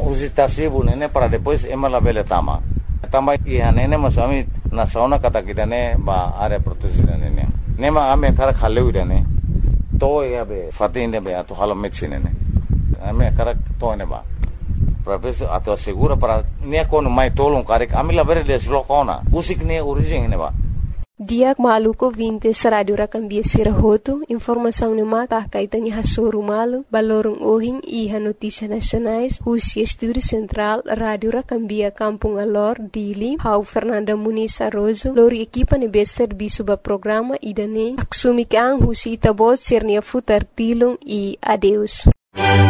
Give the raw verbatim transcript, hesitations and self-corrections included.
usitasibu nene para depois ema la bele tama. Tama iya nene masami na sauna kata kita ne ba are proteksi nene. Nema ame kara khale ui nene. To ya be fatine be ato halo medicine nene. Ame kara to ne ba. Professor ato segura para ne kono mai tolong karek amila bere deslo kona. Usik ne origin ne ba. Diak maluco vinte Rádio Racambia Sirahoto, informação no mata kaitannya hasuru malu, balorong ohing iha notícias nacionais, Rússia Estúdio Central, Rádio Racambia Kampung Alor, Dili, Hau Fernanda Muniz Arrozo, lori equipa ne bester bisuba programa idane, aksumik ang Rússia itabot sirnia futar tilong e adeus.